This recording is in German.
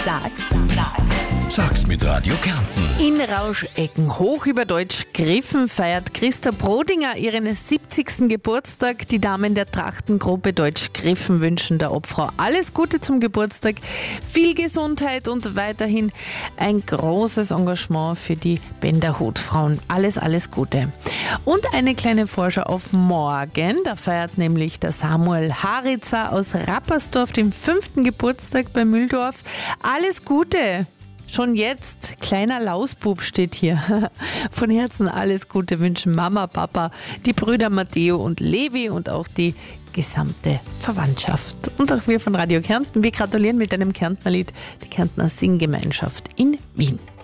Sag's mit Radio Kärnten. In Rauschecken, hoch über Deutsch Griffen, feiert Christa Brodinger ihren 70. Geburtstag. Die Damen der Trachtengruppe Deutsch Griffen wünschen der Obfrau alles Gute zum Geburtstag, viel Gesundheit und weiterhin ein großes Engagement für die Bänderhutfrauen. Alles Gute. Und eine kleine Vorschau auf morgen. Da feiert nämlich der Samuel Haritzer aus Rappersdorf den 5. Geburtstag bei Mühldorf. Alles Gute! Schon jetzt, kleiner Lausbub steht hier. Von Herzen alles Gute wünschen Mama, Papa, die Brüder Matteo und Levi und auch die gesamte Verwandtschaft. Und auch wir von Radio Kärnten, wir gratulieren mit einem Kärntnerlied, die Kärntner Singgemeinschaft in Wien.